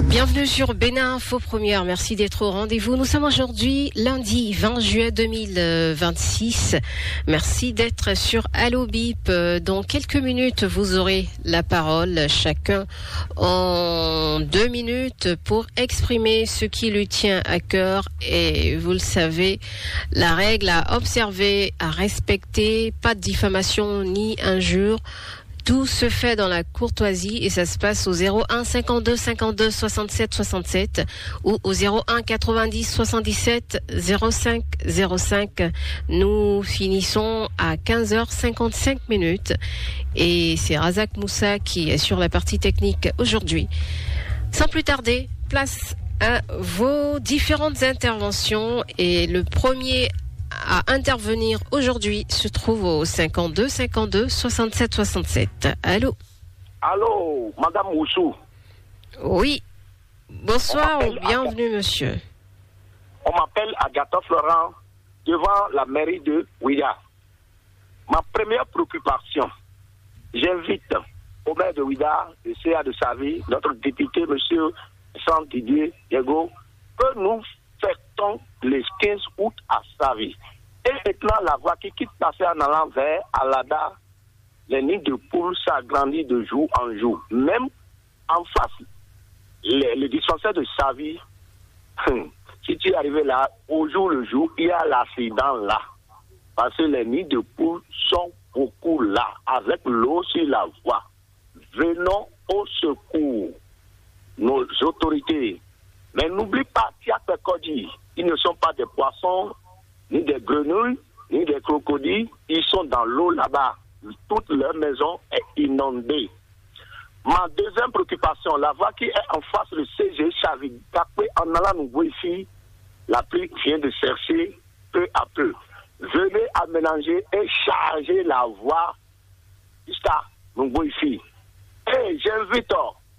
Bienvenue sur Bénin Info Première. Merci d'être au rendez-vous. Nous sommes aujourd'hui lundi 20 juin 2026. Merci d'être sur Allo Bip. Dans quelques minutes, vous aurez la parole, chacun en 2 minutes pour exprimer ce qui lui tient à cœur. Et vous le savez, la règle à observer, à respecter, pas de diffamation ni injure. Tout se fait dans la courtoisie et ça se passe au 01 52 52 67 67 ou au 01 90 77 05 05. Nous finissons à 15h55 et c'est Razak Moussa qui est sur la partie technique aujourd'hui. Sans plus tarder, place à vos différentes interventions et le premier à intervenir aujourd'hui se trouve au 52 52 67 67. Allô? Allô, Madame Moussou. Oui. Bonsoir, bienvenue, monsieur. On m'appelle Agatha Florent devant la mairie de Ouida. Ma première préoccupation, j'invite au maire de Ouida, le CA de Savie, notre député, monsieur Didier Diego, que nous fêtons le 15 août à Savie. Et maintenant, la voie qui quitte passer en allant vers Alada, les nids de poules s'agrandissent de jour en jour. Même en face, le dispensaire de Savie, si tu es arrivé là, au jour le jour, il y a l'accident là. Parce que les nids de poules sont beaucoup là, avec l'eau sur la voie. Venons au secours, nos autorités. Mais n'oublie pas, ils ne sont pas des poissons, ni des grenouilles, ni des crocodiles. Ils sont dans l'eau là-bas. Toute leur maison est inondée. Ma deuxième préoccupation, la voie qui est en face du CG Chavid, en allant nous voir ici, la pluie vient de chercher peu à peu. Venez aménager et charger la voie jusqu'à nous voir ici. Et j'invite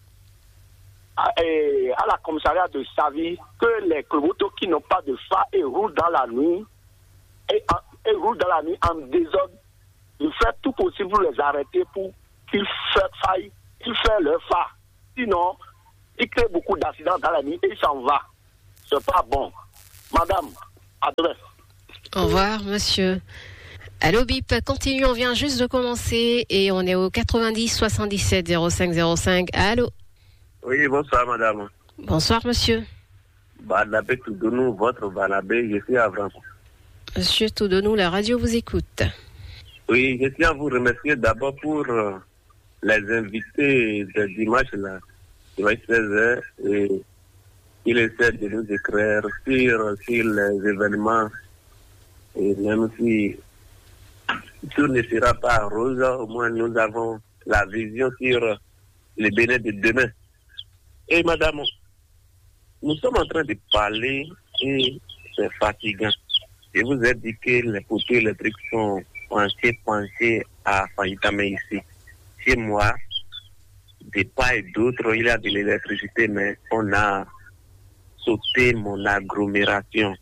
à la commissariat de Savie que les motos qui n'ont pas de phare et roulent dans la nuit en désordre, de faire tout possible pour les arrêter pour qu'ils fassent leur phare. Sinon, ils créent beaucoup d'accidents dans la nuit et ils s'en vont. C'est pas bon. Madame, adresse. Au revoir, monsieur. Allô Bip, continue, on vient juste de commencer et on est au 90 77 05 05. Allô? Oui, bonsoir madame. Bonsoir monsieur. Barnabé Toudonou, votre Barnabé, je suis à Vran. Monsieur Toudonou, la radio vous écoute. Oui, je tiens à vous remercier d'abord pour les invités de dimanche là, dimanche 16h, et il essaie de nous éclaircir sur les événements, et même si tout ne sera pas rose, au moins nous avons la vision sur le Bénin de demain. Et madame, nous sommes en train de parler et c'est fatigant. Je vous ai dit que les poteaux électriques sont penchés à Fayitame ici. Chez moi, de part et d'autre, il y a de l'électricité, mais on a sauté mon agglomération.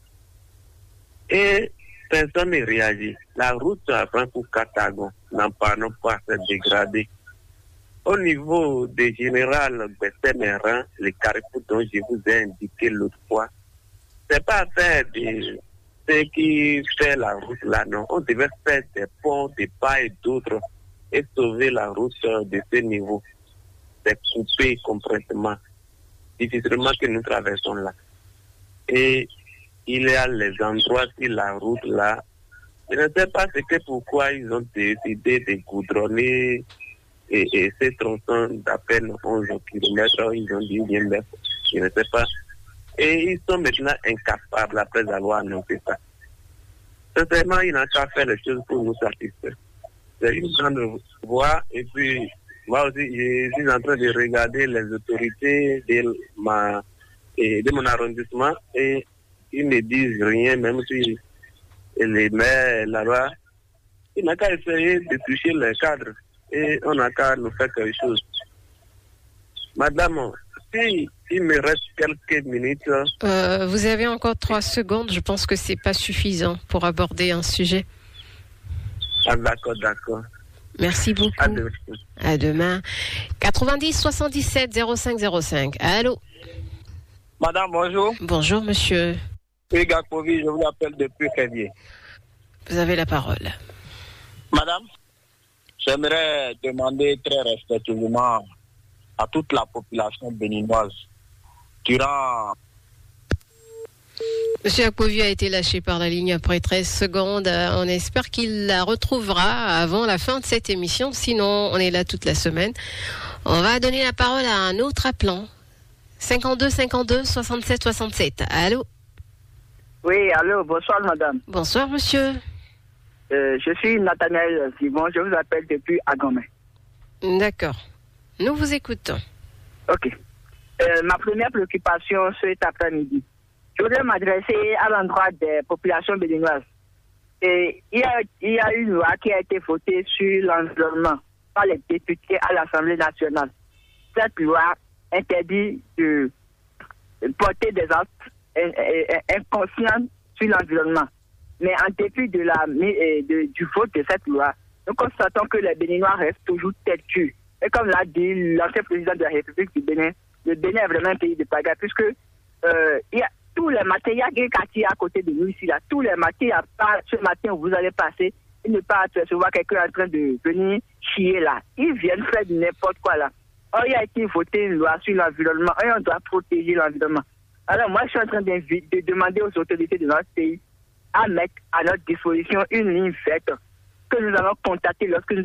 Et personne ne réagit. La route à Franco-Catagon, n'en parlons pas, c'est dégradé. Au niveau des générales Bessémérin, les carrefours dont je vous ai indiqué l'autre fois, c'est pas faire de ce qui fait la route là, non. On devait faire des ponts de part et d'autre et sauver la route de ce niveau. C'est coupé complètement. Difficilement que nous traversons là. Et il y a les endroits sur la route là. Je ne sais pas pourquoi ils ont décidé de goudronner et ces tronçons d'à peine 11 km, ils ont dit bien bref, je ne sais pas. Et ils sont maintenant incapables après avoir annoncé ça. Sincèrement, ils n'ont qu'à faire les choses pour nous satisfaire. C'est une grande voie, et puis moi aussi, je suis en train de regarder les autorités de mon arrondissement et ils ne disent rien, même si les maires là-bas, ils n'ont qu'à essayer de toucher les cadres. Et on n'a qu'à nous faire quelque chose. Madame, si il me reste quelques minutes... vous avez encore 3 secondes. Je pense que c'est pas suffisant pour aborder un sujet. Ah, d'accord. Merci beaucoup. À demain. 90 77 05 05. Allô? Madame, bonjour. Bonjour, monsieur. Oui, Gakpovi, je vous appelle depuis Kévier. Vous avez la parole. Madame, j'aimerais demander très respectueusement à toute la population béninoise durant... Monsieur Akpovi a été lâché par la ligne après 13 secondes. On espère qu'il la retrouvera avant la fin de cette émission. Sinon, on est là toute la semaine. On va donner la parole à un autre appelant. 52 52 67 67. Allô? Oui, allô, bonsoir madame. Bonsoir monsieur. Je suis Nathanaël Simon, je vous appelle depuis Agomé. D'accord. Nous vous écoutons. Ok. Ma première préoccupation cet après-midi. Je voudrais m'adresser à l'endroit des populations béninoises. Et il y a une loi qui a été votée sur l'environnement par les députés à l'Assemblée nationale. Cette loi interdit de porter des actes inconscients sur l'environnement. Mais en dépit du vote de cette loi, nous constatons que les Béninois restent toujours têtus. Et comme l'a dit l'ancien président de la République du Bénin, le Bénin est vraiment un pays de pagaille, puisque il y a tous les matins, il y a des quartiers à côté de nous ici, là. Tous les matins, il n'y a pas ce matin où vous allez passer et ne pas recevoir quelqu'un en train de venir chier là. Ils viennent faire n'importe quoi là. Or, il a été voté une loi sur l'environnement et on doit protéger l'environnement. Alors moi, je suis en train de demander aux autorités de notre pays à mettre à notre disposition une ligne verte que nous allons contacter lorsqu'on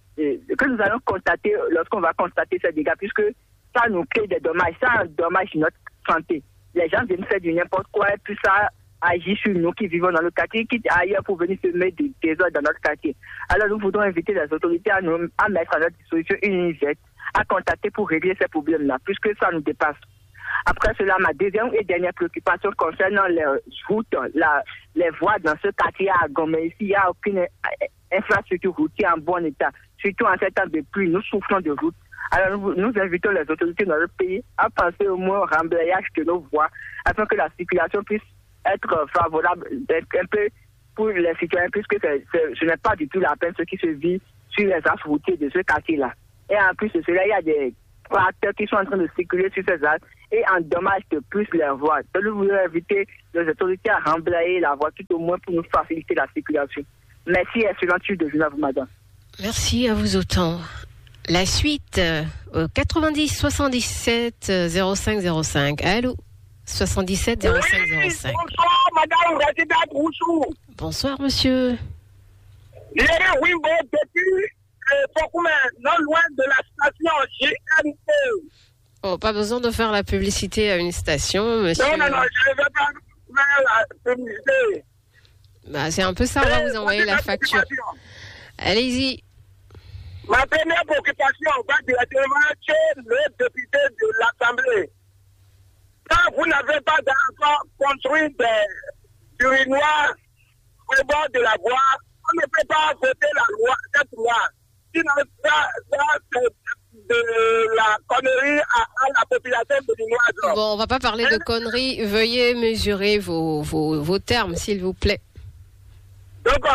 va constater ces dégâts, puisque ça nous crée des dommages, ça endommage notre santé. Les gens viennent faire du n'importe quoi et puis ça agit sur nous qui vivons dans le quartier, qui ailleurs pour venir se mettre des désordres dans notre quartier. Alors nous voudrons inviter les autorités à mettre à notre disposition une ligne verte, à contacter pour régler ces problèmes-là, puisque ça nous dépasse. Après cela, ma deuxième et dernière préoccupation concernant les routes, les voies dans ce quartier à Gomé. Ici, il n'y a aucune infrastructure routière en bon état. Surtout en ces temps de pluie, nous souffrons de routes. Alors nous invitons les autorités de notre pays à penser au moins au remblayage de nos voies afin que la circulation puisse être favorable un peu pour les citoyens, puisque ce n'est pas du tout la peine ce qui se vit sur les axes routiers de ce quartier-là. Et en plus de cela, il y a des tracteurs qui sont en train de circuler sur ces axes et endommagent de plus les voies. Donc nous voulons inviter les autorités à remblayer la voie tout au moins pour nous faciliter la circulation. Merci, excellente suite de journée à vous, madame. Merci à vous autant. La suite, 90 77 05 05. Allô? 77 05 05. Bonsoir, madame Résidente Roussou. Bonsoir, monsieur. Oui, depuis non loin de la station GNT. Oh, pas besoin de faire la publicité à une station, monsieur. Non, je ne veux pas faire la publicité. Bah, c'est un peu ça, on va vous envoyer la facture. Allez-y. Ma première préoccupation va directement chez le député de l'Assemblée. Quand vous n'avez pas encore construit des urinoirs au bord de la voie, on ne peut pas voter cette loi. Sinon, ça c'est de la connerie à la population béninoise. Bon, on va pas parler de conneries. Veuillez mesurer vos termes, s'il vous plaît. Donc,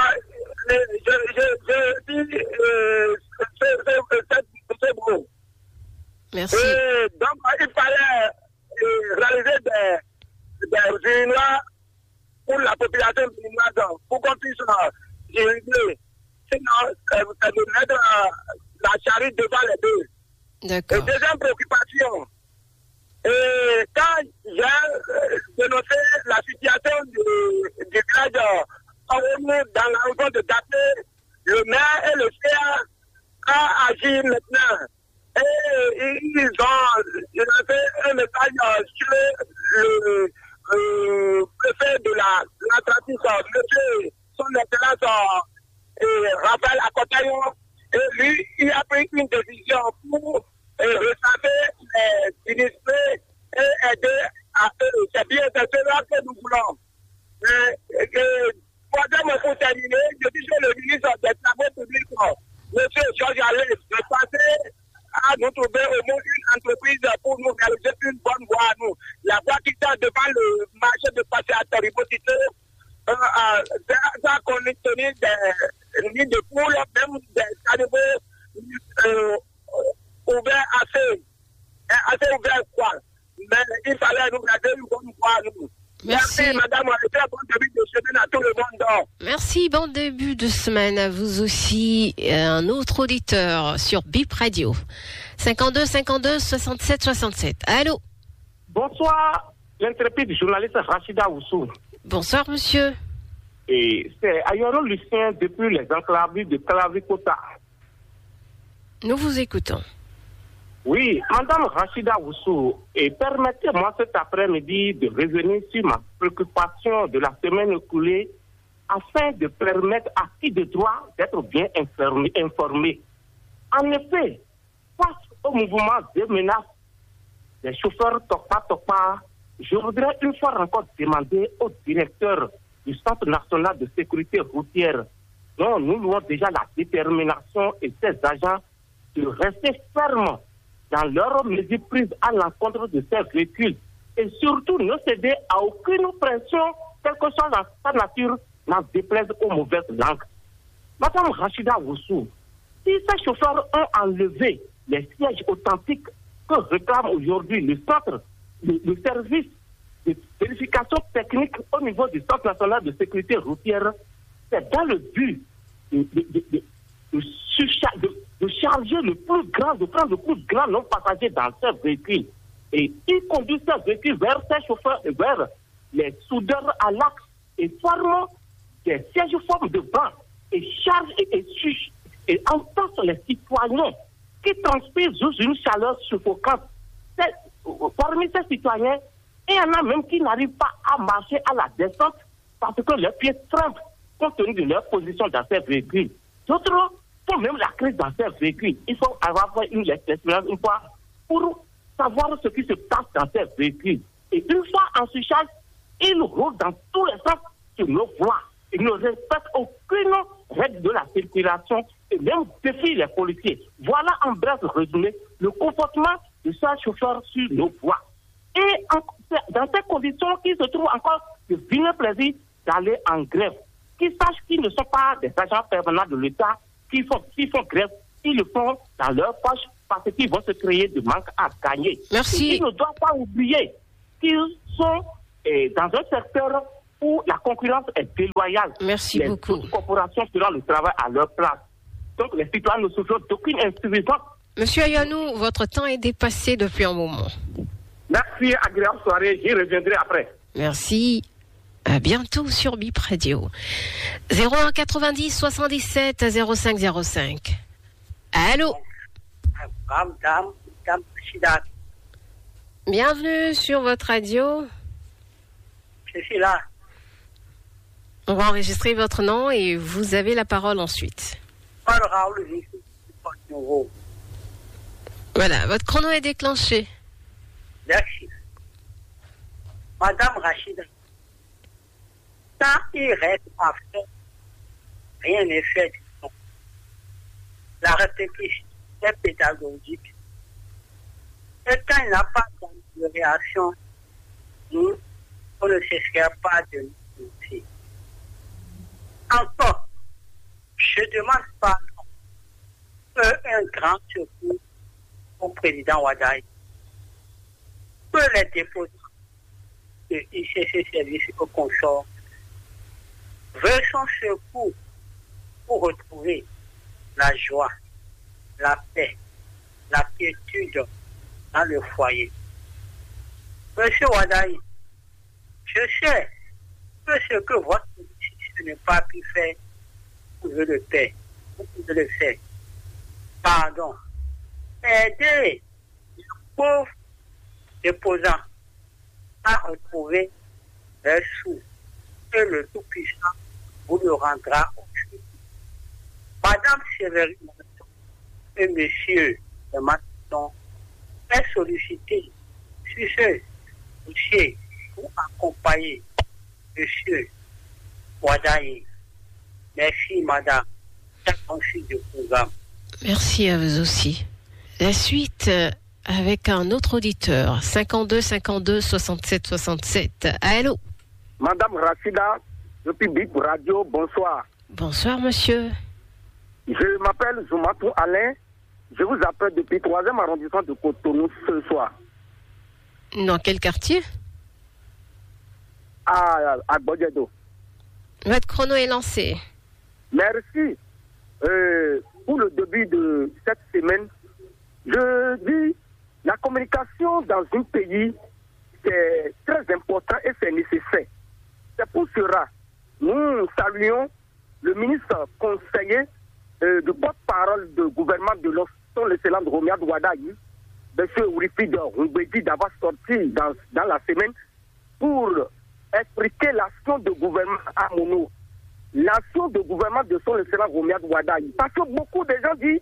je dis c'est beau. Merci. Donc, il fallait réaliser des urinoirs pour la population béninoise pour qu'on puisse uriner. Sinon, ça nous mettre la charrue devant les deux. D'accord. Deuxième préoccupation. Quand j'ai dénoncé la situation du village dans la région de Daté, le maire et le CA ont agi maintenant. Et ils ont lancé un message sur le préfet de l'Atlantique, monsieur son excellence Raphaël Akotayon. Et lui, il a pris une décision pour ressaper les sinistrés et aider à eux. C'est bien cela que nous voulons. Pour terminer, je dis que le ministre des Travaux publics, M. Georges Allais, de passer à nous trouver au moins une entreprise pour nous réaliser une bonne voie à nous. La voie qui est devant le marché de passer à Taribotito, ça contenir des nids de poules, même des caniveaux ouverts assez ouverts, quoi. Mais il fallait nous aider, nous voir, nous. Merci. Merci, madame. Très bon début de semaine à tout le monde. Merci, bon début de semaine à vous aussi. Un autre auditeur sur Bip Radio. 52 52 67 67. Allô? Bonsoir, l'intrépide journaliste Rachida Oussou. Bonsoir, monsieur. Et c'est Ayoron Lucien depuis les enclaves de Calavikota. Nous vous écoutons. Oui, madame Rachida Oussou, et permettez-moi cet après-midi de revenir sur ma préoccupation de la semaine écoulée afin de permettre à qui de droit d'être bien informé. En effet, face au mouvement de menaces des chauffeurs Topa, je voudrais une fois encore demander au directeur du Centre national de sécurité routière, dont nous louons déjà la détermination et ses agents, de rester fermes dans leurs mesures prises à l'encontre de ces véhicules et surtout ne céder à aucune pression, quelle que soit sa nature, n'en déplaise aux mauvaises langues. Madame Rachida Oussou, si ces chauffeurs ont enlevé les sièges authentiques que réclame aujourd'hui le centre, le service de vérification technique au niveau du Centre national de sécurité routière, c'est dans le but de charger le plus grand, de prendre le plus grand nombre de passagers dans ces véhicules. Et ils conduisent ces véhicules vers ces chauffeurs, vers les soudeurs à l'axe et forment des sièges formes de banc et chargent et entassent les citoyens qui transpirent sous une chaleur suffocante. Parmi ces citoyens, il y en a même qui n'arrivent pas à marcher à la descente parce que leurs pieds tremblent compte tenu de leur position dans ces véhicules. D'autres font même la crise dans ces véhicules. Il faut avoir une expérience une fois pour savoir ce qui se passe dans ces véhicules. Et une fois en surcharge, ils roulent dans tous les sens sur nos voies. Ils ne respectent aucune règle de la circulation et même défient les policiers. Voilà en bref résumé le comportement de ces chauffeurs sur nos voies. Et dans ces conditions, qu'ils se trouvent encore de vilain plaisir d'aller en grève. Qu'ils sachent qu'ils ne sont pas des agents permanents de l'État, s'ils font grève, ils le font dans leur poche parce qu'ils vont se créer de manque à gagner. Merci. Et ils ne doivent pas oublier qu'ils sont dans un secteur où la concurrence est déloyale. Merci beaucoup. Les corporations feront le travail à leur place. Donc les citoyens ne souffrent d'aucune insuffisance. Monsieur Ayanou, votre temps est dépassé depuis un moment. Merci, agréable soirée. J'y reviendrai après. Merci. À bientôt sur Bip Radio. 01 90 77 05 05. Allô? Bienvenue sur votre radio. Je suis là. On va enregistrer votre nom et vous avez la parole ensuite. Voilà, votre chrono est déclenché. Merci. Madame Rachida, ça il reste à faire, rien n'est fait. La répétition est pédagogique. Et quand il n'y a pas d'amélioration, nous, on ne cessera pas de nous dire. Encore, je demande pardon un grand secours au président Ouaddari. Que les déposants de ICC Service au consort veulent son secours pour retrouver la joie, la paix, la quiétude dans le foyer. Monsieur Ouaddari, je sais que ce que votre ministre n'a pas pu faire, vous pouvez le faire. Vous pouvez le faire. Pardon. Aidez les pauvres déposants à retrouver leurs sous. Et le Tout-Puissant vous le rendra aujourd'hui. Madame Sévérine et Monsieur de Maton est sollicité sur ce dossier pour accompagner Monsieur Ouaddari. Merci, Madame. Ensuite du programme. Merci à vous aussi. La suite avec un autre auditeur. 52 52 67 67. Allô? Madame Rachida, depuis Bip Radio, bonsoir. Bonsoir, monsieur. Je m'appelle Zoumatou Alain. Je vous appelle depuis 3e arrondissement de Cotonou ce soir. Dans quel quartier? À Bodjedo. Votre chrono est lancé. Merci. Pour le début de cette semaine, je dis la communication dans un pays, c'est très important et c'est nécessaire. C'est pour cela, nous saluons le ministre conseiller du porte-parole du gouvernement de son excellence Romiad Wadayi, M. Ourifid Roubedi, d'avoir sorti dans la semaine pour expliquer l'action de gouvernement à Mono. L'action de gouvernement de son excellence Romiad Wadayi. Parce que beaucoup de gens disent,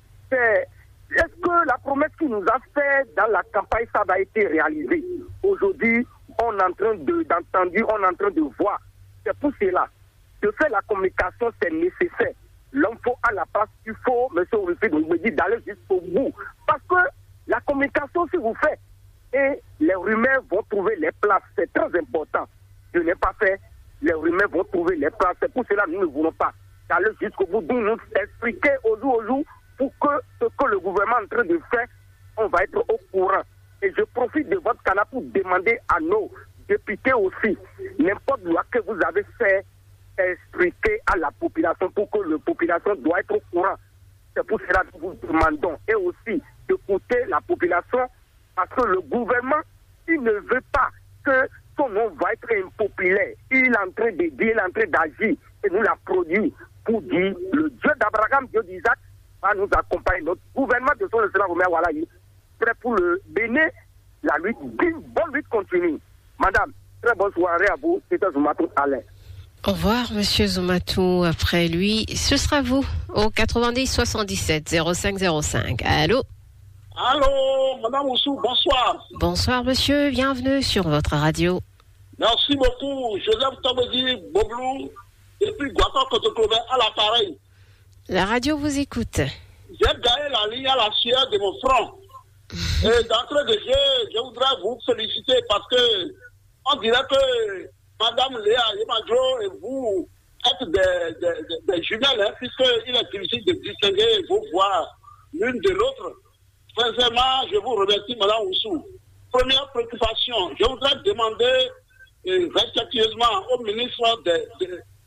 est-ce que la promesse qu'il nous a faite dans la campagne, ça a été réalisé? Aujourd'hui, on est en train d'entendre, on est en train de voir. C'est pour cela. De faire la communication, c'est nécessaire. L'homme faut à la place, il faut, M. Ourifid Roubedi, d'aller jusqu'au bout. Parce que la communication, si vous faites, et les rumeurs vont trouver les places, c'est très important. Je n'ai pas fait, les rumeurs vont trouver les places. C'est pour cela que nous ne voulons pas aller jusqu'au bout, d'où nous expliquer au jour pour que ce que le gouvernement est en train de faire, on va être au courant. Et je profite de votre canal pour demander à nos députés aussi, n'importe loi que vous avez fait, expliquer à la population pour que la population doit être au courant. C'est pour cela que nous demandons et aussi d'écouter la population parce que le gouvernement, il ne veut pas que son nom va être impopulaire. Il est en train de dire, il est en train d'agir et nous l'a produit pour dire le Dieu d'Abraham, Dieu d'Isaac, va nous accompagner. Notre gouvernement de son excellence Romain Walayi, prêt pour le bénir, la lutte, une bonne lutte continue. Madame, très bonne soirée à vous, c'était Zoumatou Alain. Au revoir, Monsieur Zoumatou. Après lui, ce sera vous au 90 77 05 05. Allô? Allô, Madame Oussou, bonsoir. Bonsoir, monsieur. Bienvenue sur votre radio. Merci beaucoup. Joseph Tabedi Boblou, depuis Guatemala Côte-Clover à l'appareil. La radio vous écoute. J'ai gagné la ligne à la sueur de mon front. Et d'entrée de jeu, je voudrais vous féliciter parce que on dirait que Madame Léa Yemadjo et vous êtes des jumelles, hein, puisqu'il est difficile de distinguer vos voix l'une de l'autre. Sincèrement, je vous remercie, Madame Oussou. Première préoccupation, je voudrais demander respectueusement au ministre